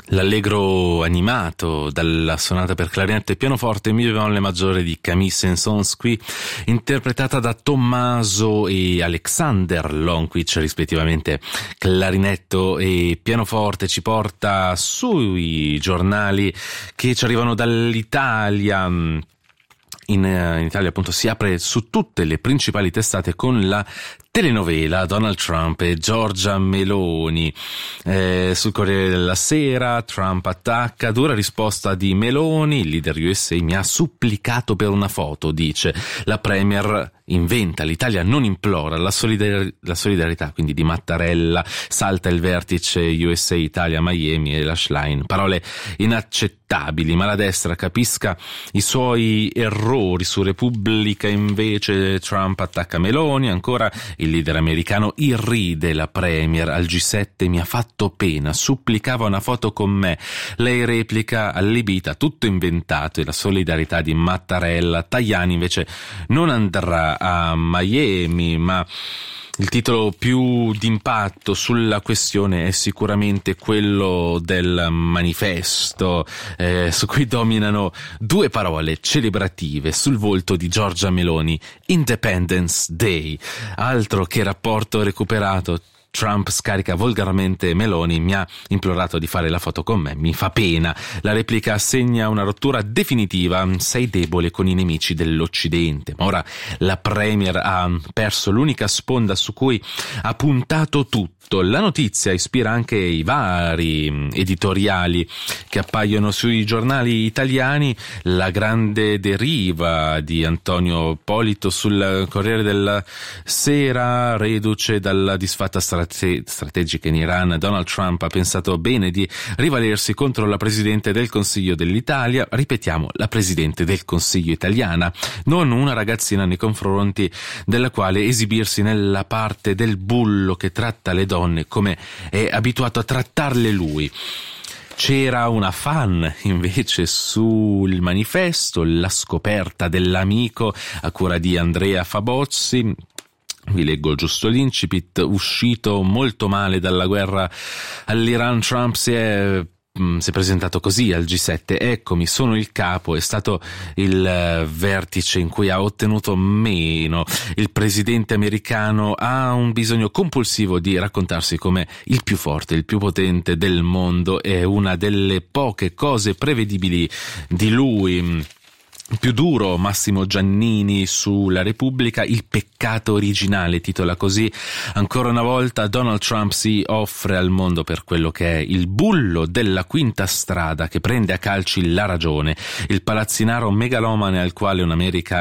L'allegro animato dalla sonata per clarinetto e pianoforte Mi bemolle maggiore di Camille Saint-Saëns, qui interpretata da Tommaso e Alexander Lonquich, rispettivamente clarinetto e pianoforte, ci porta sui giornali che ci arrivano dall'Italia. In Italia appunto si apre su tutte le principali testate con la telenovela Donald Trump e Giorgia Meloni. Sul Corriere della Sera, Trump attacca, dura risposta di Meloni, il leader USA mi ha supplicato per una foto, dice. La premier inventa, l'Italia non implora, la solidarietà quindi di Mattarella, salta il vertice USA Italia Miami e la Schlein, parole inaccettabili, ma la destra capisca i suoi errori. Su Repubblica invece Trump attacca Meloni, ancora il leader americano irride la premier al G7, mi ha fatto pena, supplicava una foto con me, lei replica allibita, tutto inventato, e la solidarietà di Mattarella. Tajani invece non andrà a Miami, ma il titolo più d'impatto sulla questione è sicuramente quello del manifesto, su cui dominano due parole celebrative sul volto di Giorgia Meloni: Independence Day. Altro che rapporto recuperato. Trump scarica volgarmente Meloni, mi ha implorato di fare la foto con me, mi fa pena. La replica segna una rottura definitiva, sei debole con i nemici dell'Occidente. Ma ora la premier ha perso l'unica sponda su cui ha puntato tutto. La notizia ispira anche i vari editoriali che appaiono sui giornali italiani. La grande deriva di Antonio Polito sul Corriere della Sera, reduce dalla disfatta strategica in Iran, Donald Trump ha pensato bene di rivalersi contro la Presidente del Consiglio dell'Italia. Ripetiamo, la Presidente del Consiglio italiana, non una ragazzina nei confronti della quale esibirsi nella parte del bullo che tratta le donne come è abituato a trattarle lui. C'era una fan invece sul manifesto, la scoperta dell'amico a cura di Andrea Fabozzi. Vi leggo giusto l'incipit: uscito molto male dalla guerra all'Iran, Trump si è presentato così al G7, eccomi, sono il capo. È stato il vertice in cui ha ottenuto meno. Il presidente americano ha un bisogno compulsivo di raccontarsi come il più forte, il più potente del mondo. È una delle poche cose prevedibili di lui. Più duro Massimo Giannini sulla Repubblica, il peccato originale, titola così. Ancora una volta Donald Trump si offre al mondo per quello che è, il bullo della quinta strada che prende a calci la ragione, il palazzinaro megalomane al quale un'America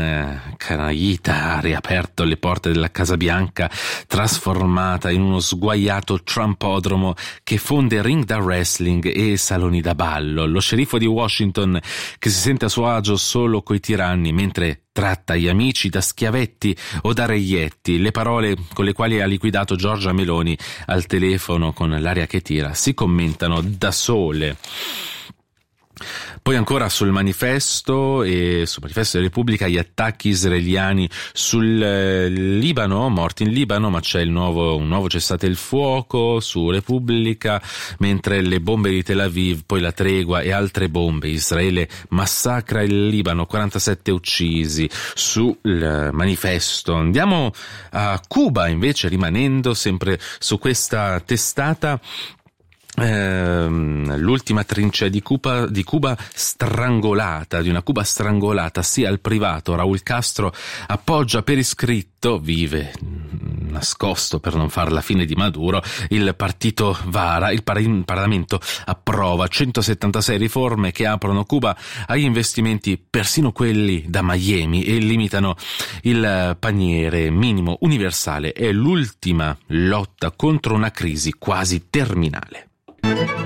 incanagita ha riaperto le porte della Casa Bianca, trasformata in uno sguaiato Trumpodromo che fonde ring da wrestling e saloni da ballo. Lo sceriffo di Washington che si sente a suo agio solo coi tiranni, mentre tratta gli amici da schiavetti o da reietti. Le parole con le quali ha liquidato Giorgia Meloni al telefono con l'aria che tira si commentano da sole. Poi ancora sul manifesto e sul manifesto della Repubblica gli attacchi israeliani sul Libano, morti in Libano, ma c'è un nuovo cessate il fuoco. Su Repubblica, mentre le bombe di Tel Aviv, poi la tregua e altre bombe, Israele massacra il Libano, 47 uccisi. Sul manifesto andiamo a Cuba invece, rimanendo sempre su questa testata. L'ultima trincea di Cuba strangolata, di una Cuba strangolata sia al privato. Raúl Castro appoggia per iscritto, vive nascosto per non far la fine di Maduro, il partito Vara. Il Parlamento approva 176 riforme che aprono Cuba agli investimenti, persino quelli da Miami, e limitano il paniere minimo universale. È l'ultima lotta contro una crisi quasi terminale.